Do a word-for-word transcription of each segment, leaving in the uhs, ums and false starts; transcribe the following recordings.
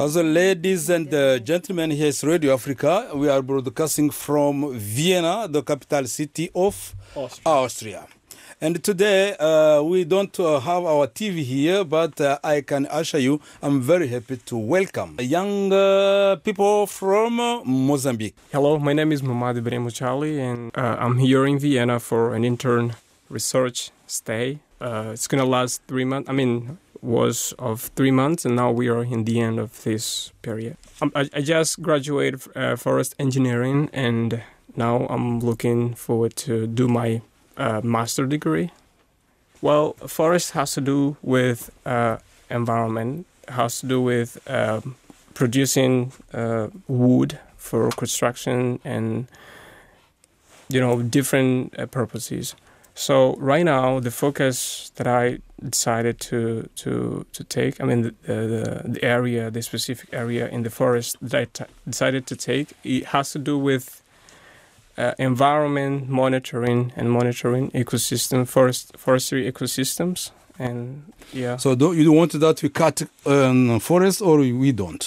Also, ladies and uh, gentlemen, here is Radio Africa. We are broadcasting from Vienna, the capital city of Austria. Austria. And today, uh, we don't uh, have our T V here, but uh, I can assure you, I'm very happy to welcome young uh, people from uh, Mozambique. Hello, my name is Mamad Ibrahim Chali, and uh, I'm here in Vienna for an intern research stay. Uh, it's going to last three months. I mean, was of three months, and now we are in the end of this period. Um, I, I just graduated uh, forest engineering, and now I'm looking forward to do my uh, master degree. Well, forest has to do with uh, environment, has to do with uh, producing uh, wood for construction and, you know, different uh, purposes. So right now, the focus that I decided to to to take, I mean, the the, the area, the specific area in the forest that I t- decided to take, it has to do with uh, environment monitoring and monitoring ecosystem, forest forestry ecosystems, and yeah. So do you want that we cut um, forest or we don't?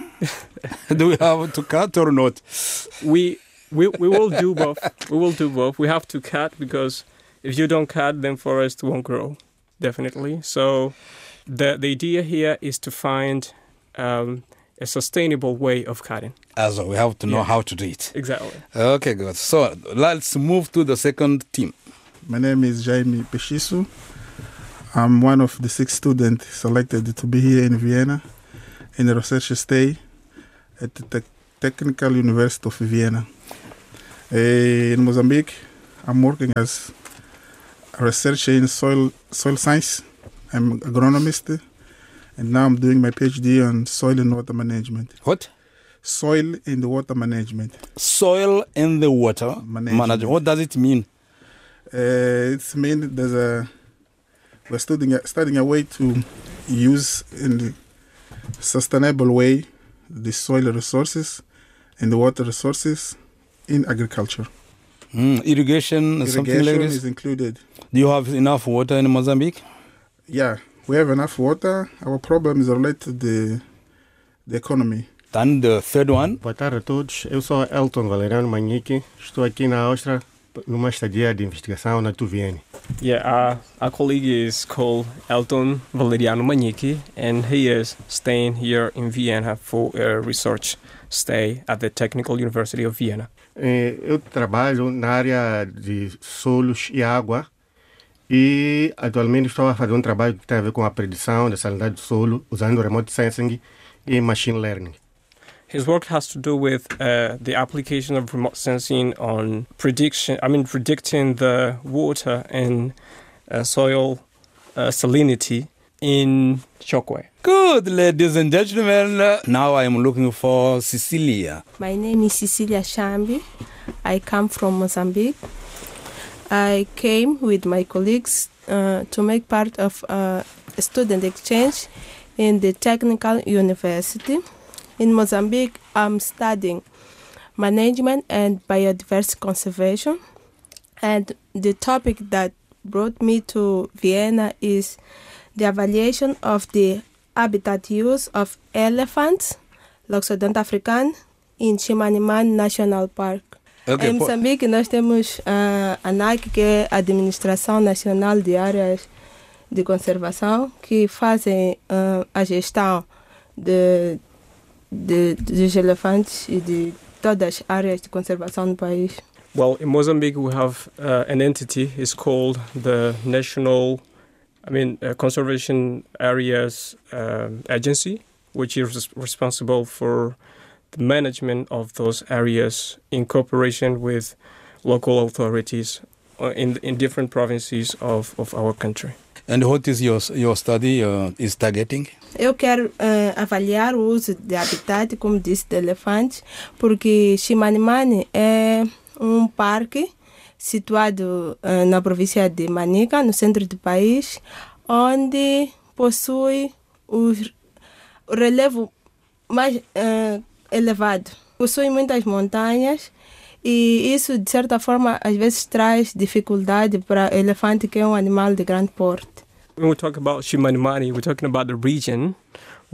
Do we have to cut or not? We we we will do both. We will do both. We have to cut because if you don't cut, then forest won't grow, definitely. So the the idea here is to find um, a sustainable way of cutting. Also, we have to know yeah. how to do it. Exactly. Okay, good. So let's move to the second team. My name is Jaime Peshisu. I'm one of the six students selected to be here in Vienna in a research stay at the Te- Technical University of Vienna. Uh, in Mozambique, I'm working as a researcher in soil soil science. I'm an agronomist, and now I'm doing my PhD on soil and water management. What? Soil and water management. Soil and the water management. management. What does it mean? Uh, it means there's a we're studying a, studying a way to use in a sustainable way the soil resources and the water resources in agriculture. Mm, irrigation, irrigation something like this? is included. Do you have enough water in Mozambique? Yeah, we have enough water. Our problem is related to the, the economy. Then the third one. Boa tarde a todos. Eu sou Elton Valeriano Manhique. Estou aqui na Áustria numa estadia de investigação na T U Vienne. Yeah, our, our colleague is called Elton Valeriano Manhique, and he is staying here in Vienna for a research stay at the Technical University of Vienna. Eu trabalho na área de solos e água e atualmente estou a fazer um trabalho que tem a ver com a predição da salinidade do solo usando remote sensing e machine learning. His work has to do with uh, the application of remote sensing on prediction. I mean, predicting the water and uh, soil uh, salinity in Chokwe. Good, ladies and gentlemen. Uh, now I am looking for Cecilia. My name is Cecilia Shambi. I come from Mozambique. I came with my colleagues uh, to make part of uh, a student exchange in the Technical University. In Mozambique, I'm studying management and biodiversity conservation. And the topic that brought me to Vienna is the evaluation of the habitat use of elephants, Loxodonta africana, in Chimanimani National Park. Okay, em Moçambique, nós temos a ANAC, que é a Administração Nacional de Áreas de Conservação, que fazem uh, a gestão de, de, dos elefantes e de todas as áreas de conservação no país. Well, in Mozambique, we have uh, an entity. It's called the National I mean, uh, Conservation Areas um, Agency, which is res- responsible for the management of those areas in cooperation with local authorities uh, in in different provinces of, of our country. And what is your your study uh, is targeting? Eu quero uh, avaliar o uso de habitat, como disse, de elefantes, porque Chimanimani é um parque situado uh, na província de Manica, no centro do país, onde possui o relevo mais uh, elevado. Possui muitas montanhas e isso, de certa forma, às vezes traz dificuldade para o elefante, que é um animal de grande porte. When we talk about Chimanimani, we're talking about the region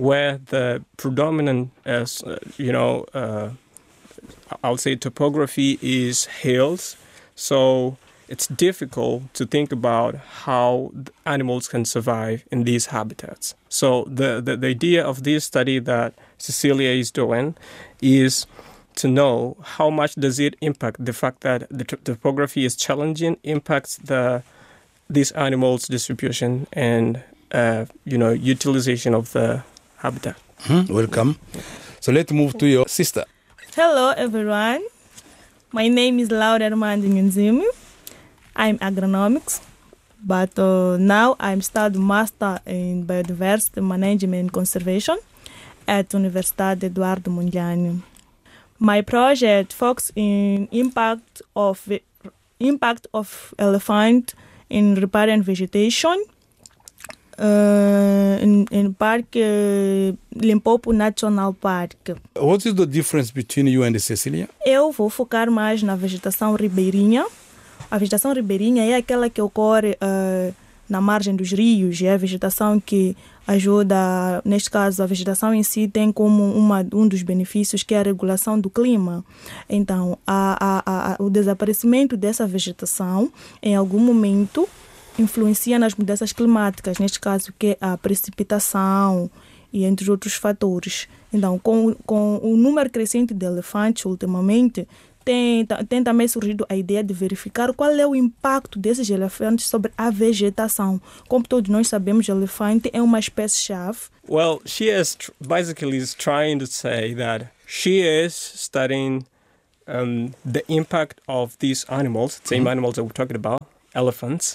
where the predominant, uh, you know, uh, I'll say topography is hills. So it's difficult to think about how animals can survive in these habitats. So the, the, the idea of this study that Cecilia is doing is to know how much does it impact the fact that the t- topography is challenging, impacts the these animals' distribution and uh, you know utilization of the habitat. Mm-hmm. Welcome. So let's move to your sister. Hello everyone. My name is Laura Armando Nzimi. I'm agronomics, but uh, now I'm studying master in biodiversity management and conservation at Universidade Eduardo Mondlane. My project focuses in impact of impact of elephant in riparian vegetation uh, in in Park uh, Limpopo National Park. What is the difference between you and Cecilia? Eu vou focar mais na vegetação ribeirinha. A vegetação ribeirinha é aquela que ocorre uh, na margem dos rios, é a vegetação que ajuda, neste caso, a vegetação em si tem como uma, um dos benefícios que é a regulação do clima. Então, a, a, a, o desaparecimento dessa vegetação, em algum momento, influencia nas mudanças climáticas, neste caso, que é a precipitação e entre outros fatores. Então, com, com o número crescente de elefantes, ultimamente, Tem, tem também surgido a ideia de verificar qual é o impacto desses elefantes sobre a vegetação. Como todos nós sabemos, o elefante é uma espécie-chave. Well, she is tr- basically is trying to say that she is studying um, the impact of these animals, same mm-hmm. animals that we're talking about, elephants,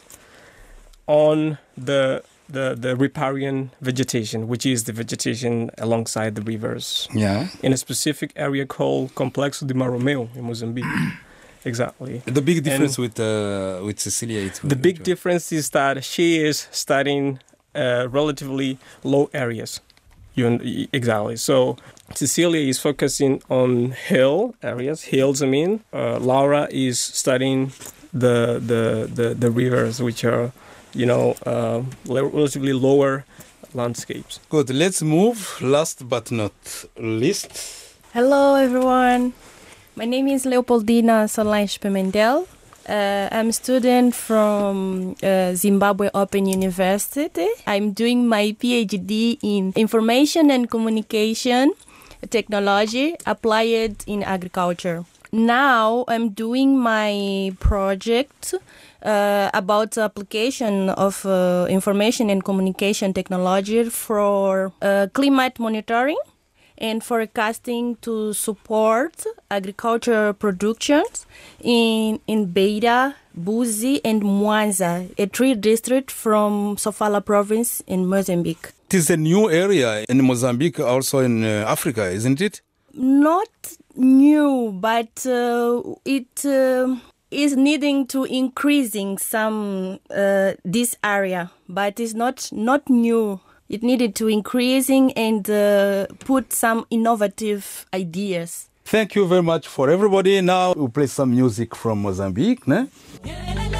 on the the the riparian vegetation, which is the vegetation alongside the rivers. Yeah. In a specific area called Complexo de Maromeu in Mozambique. Exactly. The big difference and with uh, with Cecilia is the big difference is that she is studying uh, relatively low areas. You, exactly. So Cecilia is focusing on hill areas, hills. I mean, uh, Laura is studying the the the, the rivers, which are, you know, uh, relatively lower landscapes. Good. Let's move. Last but not least. Hello, everyone. My name is Leopoldina Solange Pimentel. Uh, I'm a student from uh, Zimbabwe Open University. I'm doing my PhD in Information and Communication Technology applied in agriculture. Now I'm doing my project Uh, about the application of uh, information and communication technology for uh, climate monitoring and forecasting to support agricultural productions in, in Beira, Buzi and Mwanza, a three district from Sofala province in Mozambique. It is a new area in Mozambique, also in uh, Africa, isn't it? Not new, but uh, it... Uh, is needing to increasing some uh, this area, but it's not not new. It needed to increasing and uh, put some innovative ideas. Thank you very much for everybody. Now we'll play some music from Mozambique, né?